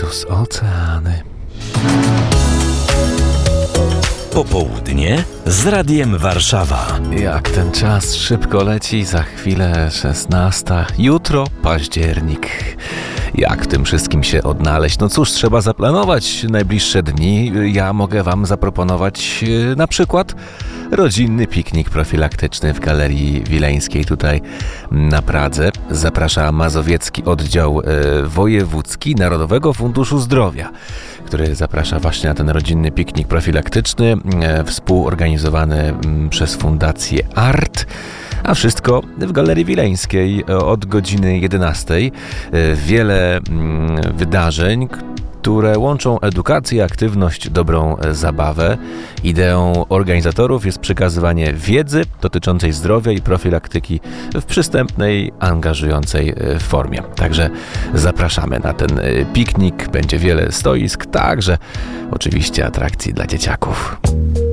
plus oceany. Popołudnie z Radiem Warszawa. Jak ten czas szybko leci, za chwilę 16, jutro październik. Jak w tym wszystkim się odnaleźć? No cóż, trzeba zaplanować najbliższe dni. Ja mogę wam zaproponować na przykład rodzinny piknik profilaktyczny w Galerii Wileńskiej tutaj na Pradze. Zaprasza Mazowiecki Oddział Wojewódzki Narodowego Funduszu Zdrowia, który zaprasza właśnie na ten rodzinny piknik profilaktyczny, współorganizowany przez Fundację ART. A wszystko w Galerii Wileńskiej od godziny 11. Wiele wydarzeń, które łączą edukację, aktywność, dobrą zabawę. Ideą organizatorów jest przekazywanie wiedzy dotyczącej zdrowia i profilaktyki w przystępnej, angażującej formie. Także zapraszamy na ten piknik. Będzie wiele stoisk, także oczywiście atrakcji dla dzieciaków.